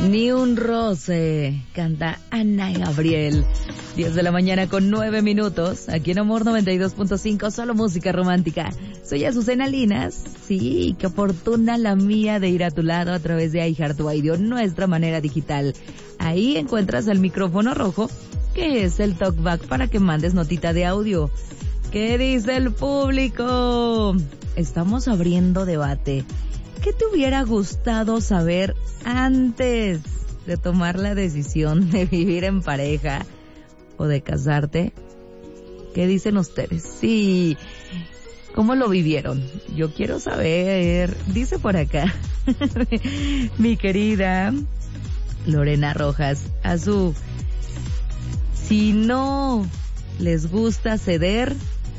Ni un roce, canta Ana Gabriel. 10 de la mañana con 9 minutos, aquí en Amor 92.5, solo música romántica. Soy Azucena Linas, sí, qué oportuna la mía de ir a tu lado a través de iHeartRadio, nuestra manera digital. Ahí encuentras el micrófono rojo, que es el talkback para que mandes notita de audio. ¿Qué dice el público? Estamos abriendo debate. ¿Qué te hubiera gustado saber antes de tomar la decisión de vivir en pareja o de casarte? ¿Qué dicen ustedes? Sí, ¿cómo lo vivieron? Yo quiero saber. Dice por acá mi querida Lorena Rojas, Azú, si no les gusta ceder,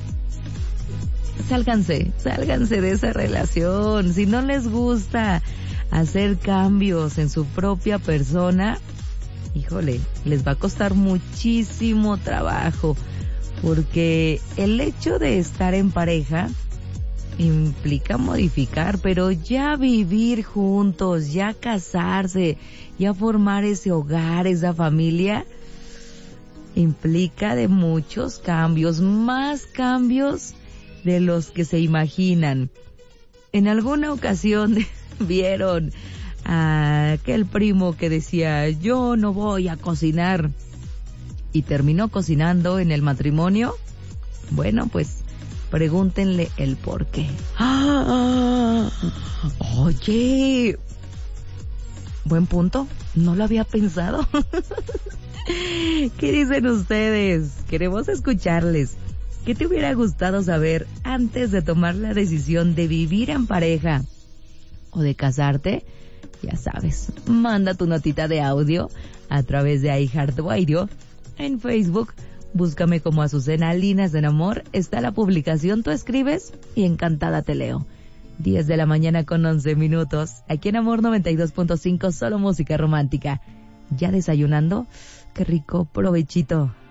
sálganse de esa relación. Si no les gusta hacer cambios en su propia persona, híjole, les va a costar muchísimo trabajo, porque el hecho de estar en pareja implica modificar, pero ya vivir juntos, ya casarse, ya formar ese hogar, esa familia, implica de muchos cambios, más cambios de los que se imaginan. En alguna ocasión vieron a aquel primo que decía, yo no voy a cocinar, y terminó cocinando en el matrimonio. Bueno, pues pregúntenle el por qué. Oye, buen punto, no lo había pensado. ¿Qué dicen ustedes? Queremos escucharles. ¿Qué te hubiera gustado saber antes de tomar la decisión de vivir en pareja o de casarte? Ya sabes, manda tu notita de audio a través de iHeartRadio. En Facebook, búscame como Azucena Linas en Amor. Está la publicación, tú escribes y encantada te leo. 10 de la mañana con 11 minutos. Aquí en Amor 92.5, solo música romántica. ¿Ya desayunando? Qué rico, provechito.